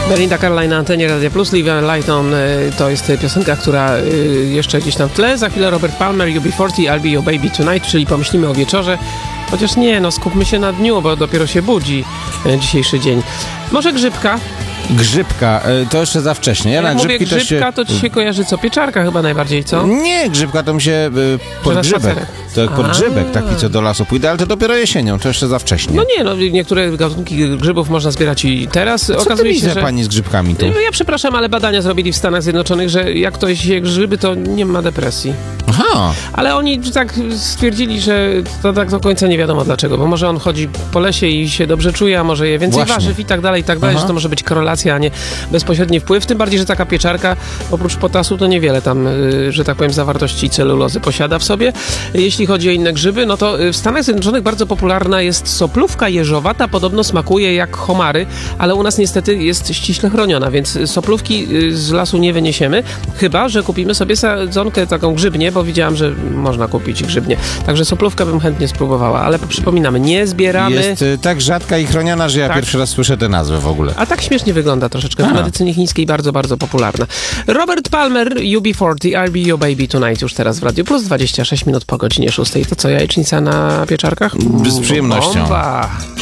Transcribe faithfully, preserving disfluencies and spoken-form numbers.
Belinda Carlisle na antenie Radia Plus. Live Light On to jest piosenka, która jeszcze gdzieś tam w tle. Za chwilę Robert Palmer, U B czterdzieści, I'll Be Your Baby Tonight, czyli pomyślimy o wieczorze. Chociaż nie, no skupmy się na dniu, bo dopiero się budzi dzisiejszy dzień. Może grzybka? Grzybka, to jeszcze za wcześnie. Ja Jak na mówię grzybki grzybka, się... to ci się kojarzy co? Pieczarka chyba najbardziej, co? Nie, grzybka to mi się y, podgrzybek. To jak podgrzybek taki, co do lasu pójdę, ale to dopiero jesienią, to jeszcze za wcześnie. No nie, no niektóre gatunki grzybów można zbierać i teraz. Co okazuje ty się, że... pani z grzybkami tu? Ja przepraszam, ale badania zrobili w Stanach Zjednoczonych, że jak ktoś je grzyby, to nie ma depresji. Aha. Ale oni tak stwierdzili, że to tak do końca nie wiadomo dlaczego, bo może on chodzi po lesie i się dobrze czuje, a może je więcej Właśnie. warzyw i tak dalej, i tak dalej, Aha. że to może być korelacja, a nie bezpośredni wpływ. Tym bardziej, że taka pieczarka oprócz potasu to niewiele tam, y, że tak powiem, zawartości celulozy posiada w sobie. Jeśli chodzi o inne grzyby, no to w Stanach Zjednoczonych bardzo popularna jest soplówka jeżowata, podobno smakuje jak homary, ale u nas niestety jest ściśle chroniona, więc soplówki z lasu nie wyniesiemy, chyba że kupimy sobie sadzonkę taką grzybnię, bo widziałam, że można kupić grzybnię. Także soplówkę bym chętnie spróbowała, ale przypominamy, nie zbieramy. Jest y, tak rzadka i chroniona, że ja Tak. pierwszy raz słyszę tę nazwę w ogóle. A tak śmiesznie wygląda troszeczkę. W A. medycynie chińskiej bardzo, bardzo popularna. Robert Palmer, U B czterdzieści, I'll Be Your Baby Tonight, już teraz w Radiu Plus, dwadzieścia sześć minut po godzinie szóstej. To co, jajecznica na pieczarkach? Z przyjemnością. Bomba!